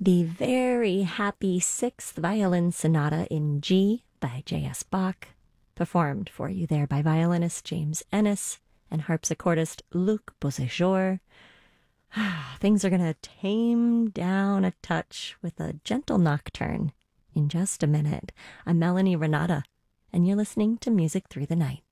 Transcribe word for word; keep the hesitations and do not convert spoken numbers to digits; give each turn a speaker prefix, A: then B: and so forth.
A: the very happy Sixth Violin Sonata in G by J S. Bach, performed for you there by violinist James Ennis and harpsichordist Luc Beauséjour. Things are going to tame down a touch with a gentle nocturne in just a minute. I'm Melanie Renata, and you're listening to Music Through the Night.